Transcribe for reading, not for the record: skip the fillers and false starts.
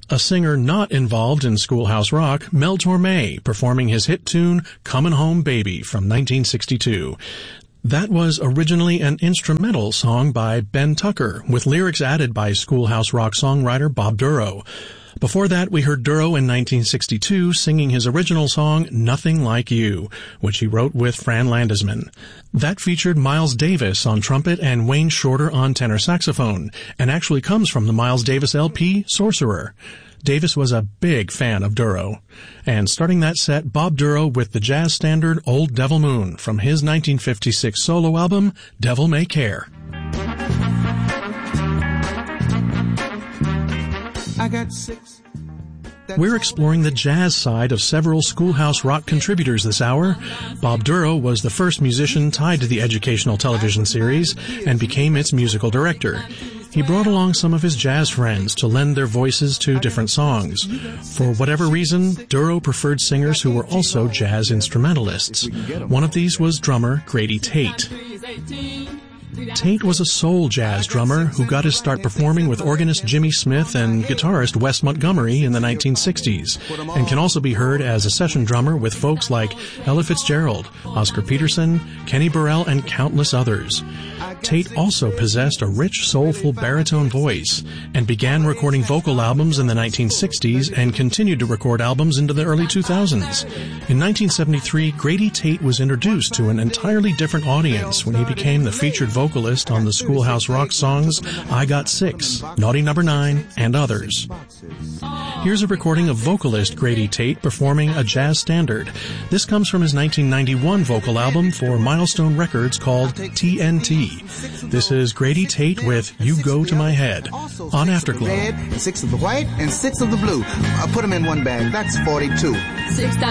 A singer not involved in Schoolhouse Rock, Mel Torme, performing his hit tune, Comin' Home Baby, from 1962. That was originally an instrumental song by Ben Tucker, with lyrics added by Schoolhouse Rock songwriter Bob Dorough. Before that, we heard Dorough in 1962 singing his original song, Nothing Like You, which he wrote with Fran Landesman. That featured Miles Davis on trumpet and Wayne Shorter on tenor saxophone, and actually comes from the Miles Davis LP, Sorcerer. Davis was a big fan of Dorough. And starting that set, Bob Dorough with the jazz standard Old Devil Moon from his 1956 solo album, Devil May Care. I got 6. We're exploring the jazz side of several Schoolhouse Rock contributors this hour. Bob Dorough was the first musician tied to the educational television series and became its musical director. He brought along some of his jazz friends to lend their voices to different songs. For whatever reason, Dorough preferred singers who were also jazz instrumentalists. One of these was drummer Grady Tate. Tate was a soul jazz drummer who got his start performing with organist Jimmy Smith and guitarist Wes Montgomery in the 1960s, and can also be heard as a session drummer with folks like Ella Fitzgerald, Oscar Peterson, Kenny Burrell, and countless others. Tate also possessed a rich, soulful baritone voice and began recording vocal albums in the 1960s and continued to record albums into the early 2000s. In 1973, Grady Tate was introduced to an entirely different audience when he became the featured vocalist on the Schoolhouse Rock songs I Got 6, Naughty Number 9, and others. Here's a recording of vocalist Grady Tate performing a jazz standard. This comes from his 1991 vocal album for Milestone Records called TNT. This is Grady Tate with You Go to My Head on Afterglow. 6 of the red, 6 of the white, and 6 of the blue. I'll put them in one bag. That's 42.